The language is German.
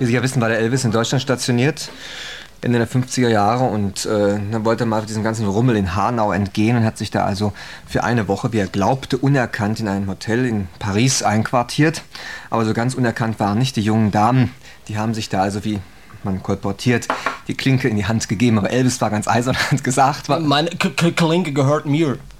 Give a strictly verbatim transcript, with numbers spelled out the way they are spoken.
Wie Sie ja wissen, war der Elvis in Deutschland stationiert, Ende der fünfziger Jahre, und äh, dann wollte er mal diesem ganzen Rummel in Hanau entgehen und hat sich da also für eine Woche, wie er glaubte, unerkannt in einem Hotel in Paris einquartiert. Aber so ganz unerkannt waren nicht die jungen Damen. Die haben sich da also, wie man kolportiert, die Klinke in die Hand gegeben. Aber Elvis war ganz eisern und hat gesagt... Meine K K Klinke gehört mir.